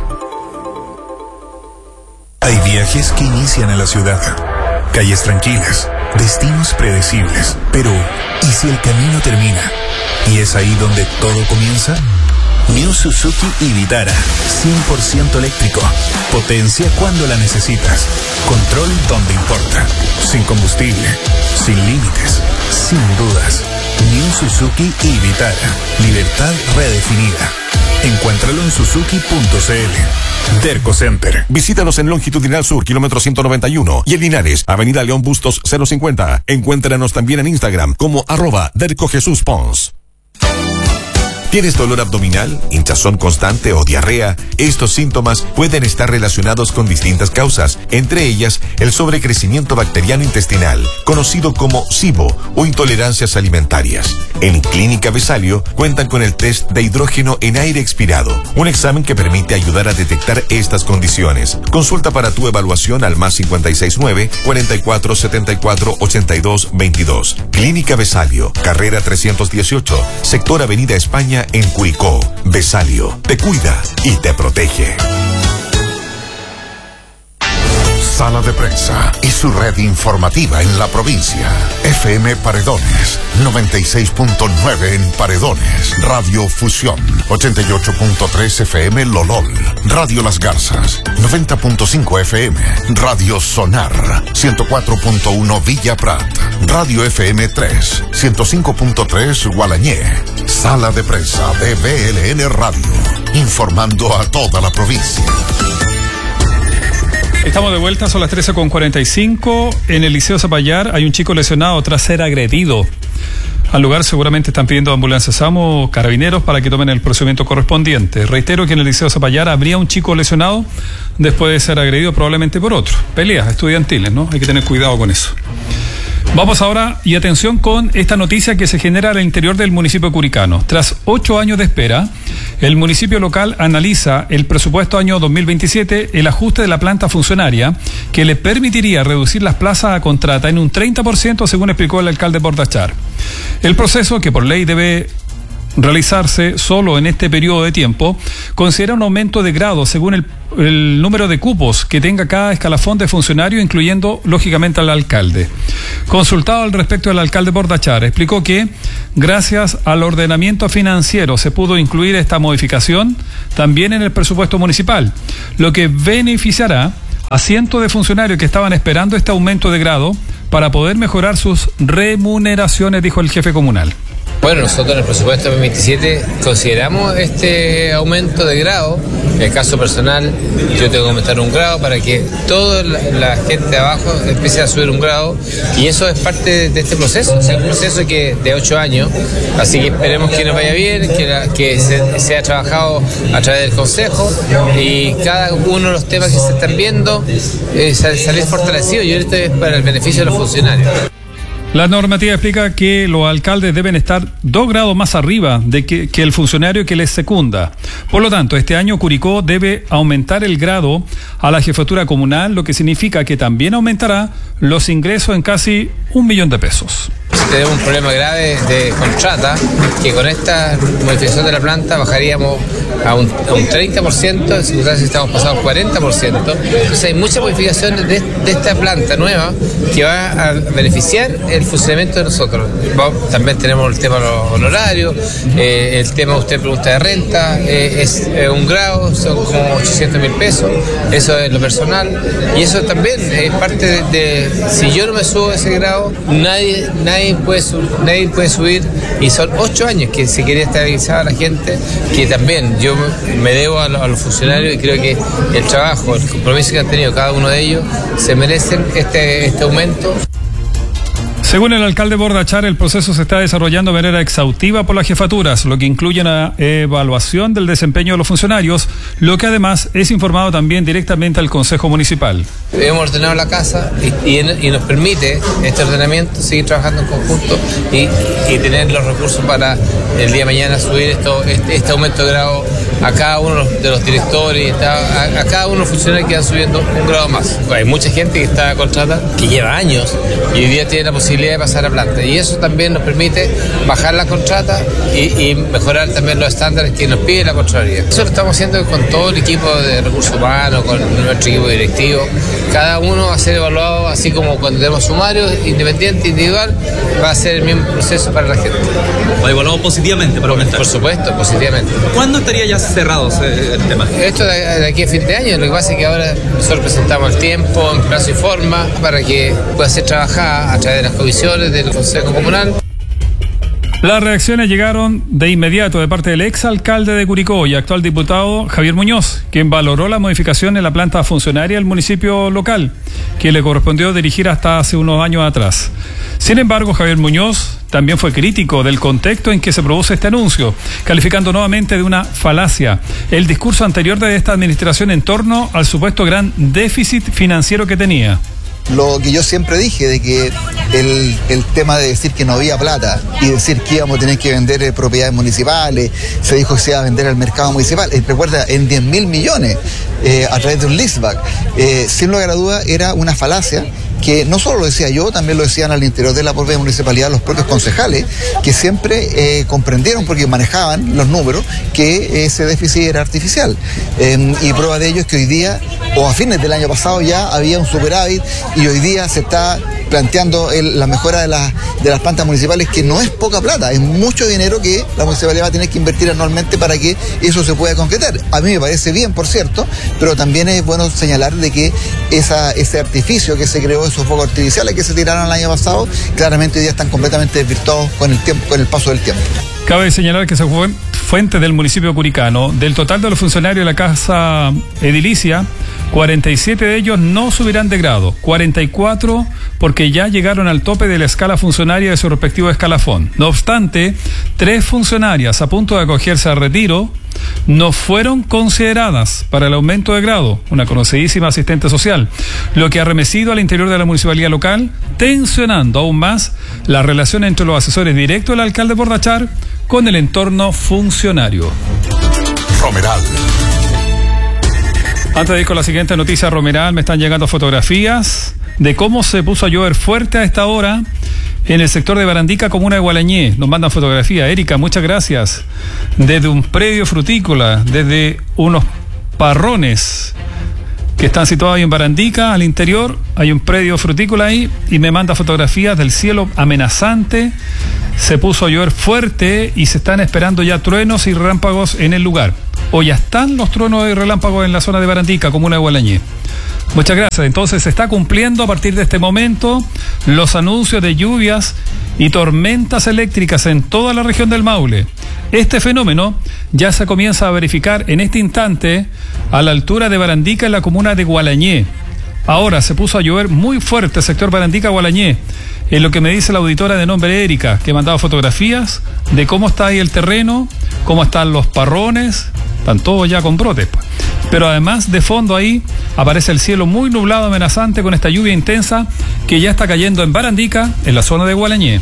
Hay viajes que inician en la ciudad, calles tranquilas, destinos predecibles, pero ¿y si el camino termina? ¿Y es ahí donde todo comienza? New Suzuki y Vitara, cien por ciento eléctrico, potencia cuando la necesitas, control donde importa, sin combustible, sin límites, sin dudas. New Suzuki y Vitara, libertad redefinida. Encuéntralo en suzuki punto c l. Derco Center. Visítanos en Longitudinal Sur, kilómetro ciento noventa y uno, y en Linares, Avenida León Bustos cero cincuenta. Encuéntranos también en Instagram como arroba Derco Jesús Pons. ¿Tienes dolor abdominal, hinchazón constante o diarrea? Estos síntomas pueden estar relacionados con distintas causas, entre ellas el sobrecrecimiento bacteriano intestinal, conocido como SIBO o intolerancias alimentarias. En Clínica Besalio cuentan con el test de hidrógeno en aire expirado, un examen que permite ayudar a detectar estas condiciones. Consulta para tu evaluación al más cinco seis nueve, cuarenta y cuatro, setenta y cuatro, ochenta y dos, veintidós. Clínica Besalio, carrera trescientos dieciocho, sector Avenida España, en Curicó. Besalio te cuida y te protege. Sala de Prensa y su red informativa en la provincia. F M Paredones, noventa y seis punto nueve en Paredones. Radio Fusión, ochenta y ocho punto tres F M Lolol. Radio Las Garzas, noventa punto cinco F M. Radio Sonar, ciento cuatro punto uno Villa Prat. Radio F M tres, ciento cinco punto tres Gualañé. Sala de Prensa de V L N Radio, informando a toda la provincia. Estamos de vuelta, son las trece con cuarenta y cinco. En el Liceo Zapallar hay un chico lesionado tras ser agredido. Al lugar seguramente están pidiendo ambulancias SAMU, carabineros para que tomen el procedimiento correspondiente. Reitero que en el Liceo Zapallar habría un chico lesionado después de ser agredido probablemente por otro. Peleas estudiantiles, ¿no? Hay que tener cuidado con eso. Vamos ahora y atención con esta noticia que se genera al interior del municipio curicano. Tras ocho años de espera, el municipio local analiza el presupuesto año dos mil veintisiete, el ajuste de la planta funcionaria que le permitiría reducir las plazas a contrata en un treinta por ciento, según explicó el alcalde Bordachar. El proceso, que por ley debe realizarse solo en este periodo de tiempo, considera un aumento de grado según el, el número de cupos que tenga cada escalafón de funcionario, incluyendo lógicamente al alcalde. Consultado al respecto, el alcalde Bordachar explicó que gracias al ordenamiento financiero se pudo incluir esta modificación también en el presupuesto municipal, lo que beneficiará a cientos de funcionarios que estaban esperando este aumento de grado para poder mejorar sus remuneraciones, dijo el jefe comunal. Bueno, nosotros en el presupuesto dos mil veintisiete consideramos este aumento de grado. En el caso personal, yo tengo que aumentar un grado para que toda la, la gente de abajo empiece a subir un grado, y eso es parte de, de este proceso. Es un proceso que de ocho años, así que esperemos que nos vaya bien, que, la, que se, se ha trabajado a través del Consejo, y cada uno de los temas que se están viendo eh, salir fortalecido, y esto es para el beneficio de los funcionarios. La normativa explica que los alcaldes deben estar dos grados más arriba de que, que el funcionario que les secunda. Por lo tanto, este año Curicó debe aumentar el grado a la jefatura comunal, lo que significa que también aumentará los ingresos en casi un millón de pesos. Tenemos un problema grave de contrata, que con esta modificación de la planta bajaríamos a un, a un treinta por ciento, en circunstancias estamos pasando al cuarenta por ciento. Entonces hay muchas modificaciones de, de esta planta nueva que va a beneficiar el funcionamiento de nosotros. También tenemos el tema de los honorarios, eh, el tema, usted pregunta de renta, eh, es eh, un grado, son como ochocientos mil pesos, eso es lo personal, y eso también es parte de, de, si yo no me subo a ese grado, nadie, nadie Puede, nadie puede subir, y son ocho años que se quería estabilizar a la gente, que también yo me debo a los, a los funcionarios, y creo que el trabajo, el compromiso que han tenido cada uno de ellos se merecen este, este aumento. Según el alcalde Bordachar, el proceso se está desarrollando de manera exhaustiva por las jefaturas, lo que incluye una evaluación del desempeño de los funcionarios, lo que además es informado también directamente al Consejo Municipal. Hemos ordenado la casa y, y, y nos permite este ordenamiento seguir trabajando en conjunto y, y tener los recursos para el día de mañana subir esto, este, este aumento de grado a cada uno de los directores, a, a cada uno de los funcionarios que van subiendo un grado más. Hay mucha gente que está contratada, que lleva años, y hoy día tiene la posibilidad de pasar a planta, y eso también nos permite bajar la contrata y, y mejorar también los estándares que nos pide la Contraloría. Eso lo estamos haciendo con todo el equipo de recursos humanos, con nuestro equipo directivo. Cada uno va a ser evaluado, así como cuando tenemos sumarios, independiente, individual, va a ser el mismo proceso para la gente. ¿Lo evaluamos positivamente para aumentar? Por supuesto, positivamente. ¿Cuándo estaría ya cerrado el tema? Esto de, de aquí a fin de año. Lo que pasa es que ahora nosotros presentamos el tiempo en plazo y forma para que pueda ser trabajada a través de las comisiones del Consejo Comunal. Las reacciones llegaron de inmediato de parte del exalcalde de Curicó y actual diputado Javier Muñoz, quien valoró la modificación en la planta funcionaria del municipio local, que le correspondió dirigir hasta hace unos años atrás. Sin embargo, Javier Muñoz también fue crítico del contexto en que se produce este anuncio, calificando nuevamente de una falacia el discurso anterior de esta administración en torno al supuesto gran déficit financiero que tenía. Lo que yo siempre dije, de que el, el tema de decir que no había plata y decir que íbamos a tener que vender eh, propiedades municipales, se dijo que se iba a vender al mercado municipal, eh, recuerda, en diez mil millones eh, a través de un leaseback, eh, sin lugar a duda era una falacia que no solo lo decía yo, también lo decían al interior de la propia municipalidad los propios concejales, que siempre eh, comprendieron, porque manejaban los números, que ese déficit era artificial. Eh, y prueba de ello es que hoy día, o a fines del año pasado ya, había un superávit, y hoy día se está planteando el, la mejora de, la, de las plantas municipales, que no es poca plata, es mucho dinero que la municipalidad va a tener que invertir anualmente para que eso se pueda concretar. A mí me parece bien, por cierto, pero también es bueno señalar de que esa, ese artificio que se creó, esos focos artificiales que se tiraron el año pasado, claramente hoy día están completamente desvirtuados con el tiempo, con el paso del tiempo. Cabe señalar que se fue fuente del municipio curicano, del total de los funcionarios de la casa edilicia, cuarenta y siete de ellos no subirán de grado, cuarenta y cuatro porque ya llegaron al tope de la escala funcionaria de su respectivo escalafón. No obstante, tres funcionarias a punto de acogerse a retiro no fueron consideradas para el aumento de grado, una conocidísima asistente social, lo que ha arremetido al interior de la municipalidad local, tensionando aún más la relación entre los asesores directos del alcalde Bordachar con el entorno funcionario. Romeral. Antes de ir con la siguiente noticia, Romeral, me están llegando fotografías de cómo se puso a llover fuerte a esta hora en el sector de Barandica, comuna de Gualañé. Nos mandan fotografía. Erika, muchas gracias. Desde un predio frutícola, desde unos parrones que están situados ahí en Barandica, al interior, hay un predio frutícola ahí, y me manda fotografías del cielo amenazante. Se puso a llover fuerte y se están esperando ya truenos y relámpagos en el lugar. O ya están los truenos y relámpagos en la zona de Barandica, comuna de Gualañé. Muchas gracias. Entonces se está cumpliendo a partir de este momento los anuncios de lluvias y tormentas eléctricas en toda la región del Maule. Este fenómeno ya se comienza a verificar en este instante a la altura de Barandica, en la comuna de Gualañé. Ahora se puso a llover muy fuerte el sector Barandica-Gualañé, en lo que me dice la auditora de nombre Erika, que ha mandado fotografías de cómo está ahí el terreno, cómo están los parrones, están todos ya con brotes, pues. Pero además, de fondo ahí aparece el cielo muy nublado, amenazante, con esta lluvia intensa que ya está cayendo en Barandica, en la zona de Gualañé.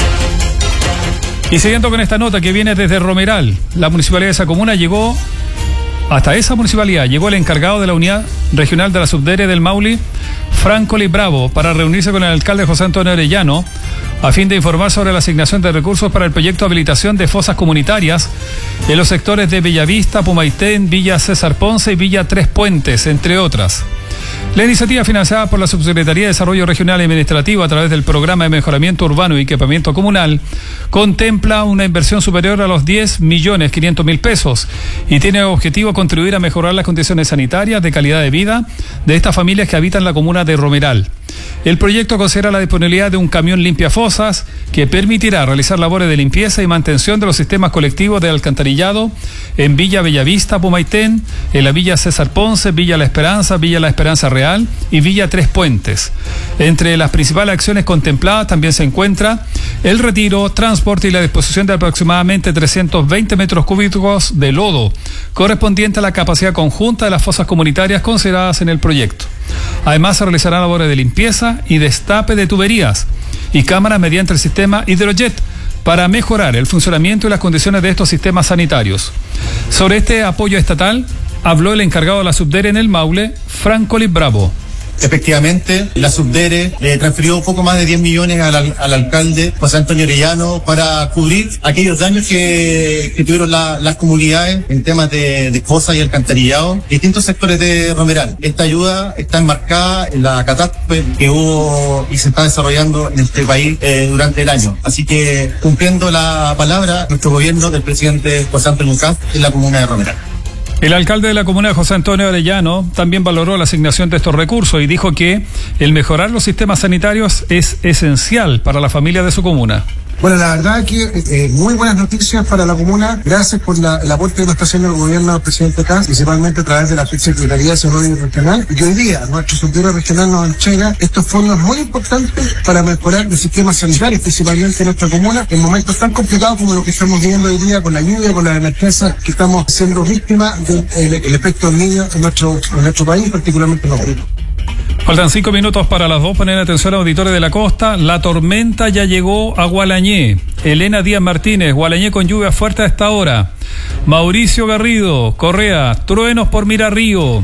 Y siguiendo con esta nota que viene desde Romeral, la municipalidad de esa comuna llegó, hasta esa municipalidad, llegó el encargado de la unidad regional de la Subdere del Maule, Francoli Bravo, para reunirse con el alcalde José Antonio Arellano, a fin de informar sobre la asignación de recursos para el proyecto de habilitación de fosas comunitarias en los sectores de Bellavista, Pumaitén, Villa César Ponce y Villa Tres Puentes, entre otras. La iniciativa, financiada por la Subsecretaría de Desarrollo Regional y Administrativo a través del Programa de Mejoramiento Urbano y Equipamiento Comunal, contempla una inversión superior a los diez millones quinientos mil pesos y tiene como objetivo contribuir a mejorar las condiciones sanitarias de calidad de vida de estas familias que habitan la comuna de Romeral. El proyecto considera la disponibilidad de un camión limpiafosas que permitirá realizar labores de limpieza y mantención de los sistemas colectivos de alcantarillado en Villa Bellavista, Pumaitén, en la Villa César Ponce, Villa La Esperanza, Villa La Esperanza Real y Villa Tres Puentes. Entre las principales acciones contempladas también se encuentra el retiro, transporte y la disposición de aproximadamente trescientos veinte metros cúbicos de lodo, correspondiente a la capacidad conjunta de las fosas comunitarias consideradas en el proyecto. Además, se realizarán labores de limpieza y destape de tuberías y cámaras mediante el sistema Hidrojet para mejorar el funcionamiento y las condiciones de estos sistemas sanitarios. Sobre este apoyo estatal habló el encargado de la Subdere en el Maule, Francoli Bravo. Efectivamente, la Subdere le transfirió poco más de diez millones al, al alcalde José Antonio Arellano para cubrir aquellos daños que, que tuvieron la, las comunidades en temas de, de fosas y alcantarillado, distintos sectores de Romeral. Esta ayuda está enmarcada en la catástrofe que hubo y se está desarrollando en este país eh, durante el año. Así que, cumpliendo la palabra, nuestro gobierno del presidente José Antonio Lucas en la comuna de Romeral. El alcalde de la comuna, José Antonio Arellano, también valoró la asignación de estos recursos y dijo que el mejorar los sistemas sanitarios es esencial para la familia de su comuna. Bueno, la verdad que eh, muy buenas noticias para la comuna. Gracias por la, el aporte que nos está haciendo el gobierno del presidente K, principalmente a través de la Subsecretaría de Desarrollo Regional. Y hoy día nuestro subdirector regional nos entrega estos fondos muy importantes para mejorar el sistema sanitario, principalmente en nuestra comuna, en momentos tan complicados como lo que estamos viviendo hoy día con la lluvia, con la emergencia que estamos siendo víctimas del el efecto del niño en nuestro, en nuestro país, particularmente en los grupos. Faltan cinco minutos para las dos. Poner atención a auditores de la costa. La tormenta ya llegó a Gualañé. Elena Díaz Martínez, Gualañé con lluvia fuerte a esta hora. Mauricio Garrido Correa, truenos por Mirarrío.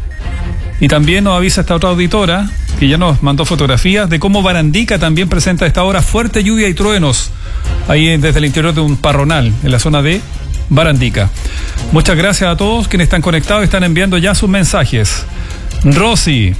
Y también nos avisa esta otra auditora, que ya nos mandó fotografías de cómo Barandica también presenta a esta hora fuerte lluvia y truenos, ahí desde el interior de un parronal, en la zona de Barandica. Muchas gracias a todos quienes están conectados y están enviando ya sus mensajes. Rosy,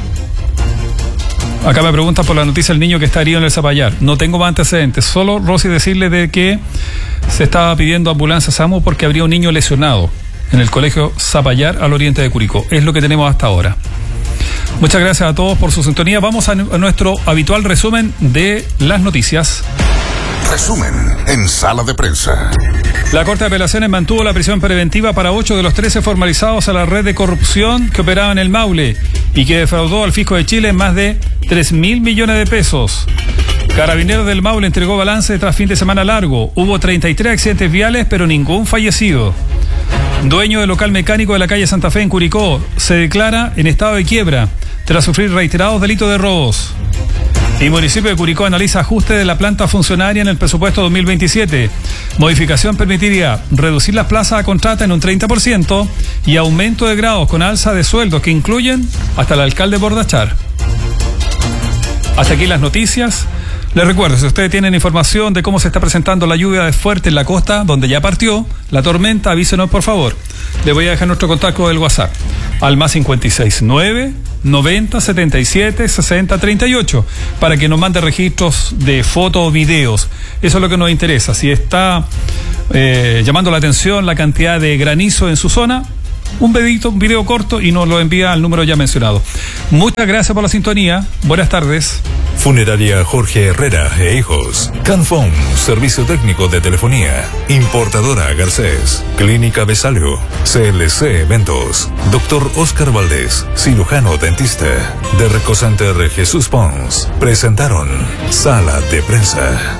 acá me pregunta por la noticia del niño que está herido en el Zapallar. No tengo más antecedentes, solo Rosy decirle de que se estaba pidiendo ambulancia SAMU porque habría un niño lesionado en el colegio Zapallar al oriente de Curicó. Es lo que tenemos hasta ahora. Muchas gracias a todos por su sintonía. Vamos a, a nuestro habitual resumen de las noticias. Resumen en Sala de Prensa. La Corte de Apelaciones mantuvo la prisión preventiva para ocho de los trece formalizados a la red de corrupción que operaba en el Maule y que defraudó al fisco de Chile en más de tres mil millones de pesos. Carabineros del Maule entregó balance tras fin de semana largo. Hubo treinta y tres accidentes viales, pero ningún fallecido. Dueño del local mecánico de la calle Santa Fe en Curicó se declara en estado de quiebra tras sufrir reiterados delitos de robos. El municipio de Curicó analiza ajuste de la planta funcionaria en el presupuesto dos mil veintisiete. Modificación permitiría reducir las plazas a contrata en un treinta por ciento y aumento de grados con alza de sueldos que incluyen hasta el alcalde Bordachar. Hasta aquí las noticias. Les recuerdo, si ustedes tienen información de cómo se está presentando la lluvia de fuerte en la costa, donde ya partió la tormenta, avísenos por favor. Les voy a dejar nuestro contacto del WhatsApp al más cinco seis nueve, noventa, setenta y siete, sesenta, treinta y ocho para que nos mande registros de fotos o videos. Eso es lo que nos interesa. Si está eh, llamando la atención la cantidad de granizo en su zona, un videito, un video corto y nos lo envía al número ya mencionado. Muchas gracias por la sintonía. Buenas tardes. Funeraria Jorge Herrera e Hijos. Canfón, servicio técnico de telefonía. Importadora Garcés. Clínica Besalio. C L C Eventos. Doctor Oscar Valdés, cirujano dentista. De Recocenter Jesús Pons. Presentaron Sala de Prensa.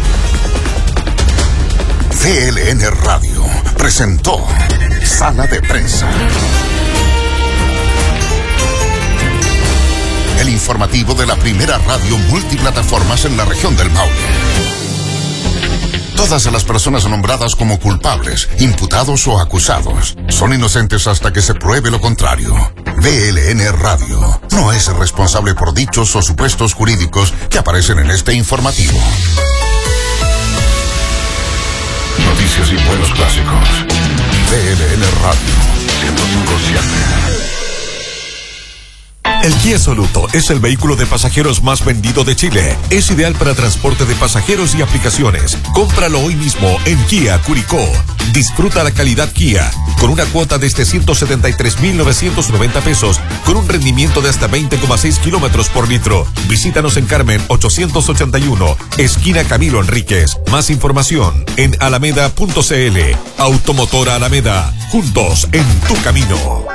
C L N Radio presentó Sala de Prensa. El informativo de la primera radio multiplataformas en la región del Maule. Todas las personas nombradas como culpables, imputados o acusados son inocentes hasta que se pruebe lo contrario. V L N Radio no es responsable por dichos o supuestos jurídicos que aparecen en este informativo. Noticias y buenos clásicos. V L N Radio, siendo tu consciente. El Kia Soluto es el vehículo de pasajeros más vendido de Chile. Es ideal para transporte de pasajeros y aplicaciones. Cómpralo hoy mismo en Kia Curicó. Disfruta la calidad Kia con una cuota desde ciento setenta y tres mil novecientos noventa pesos con un rendimiento de hasta veinte coma seis kilómetros por litro. Visítanos en Carmen ochocientos ochenta y uno, esquina Camilo Enríquez. Más información en alameda punto c l. Automotora Alameda. Juntos en tu camino.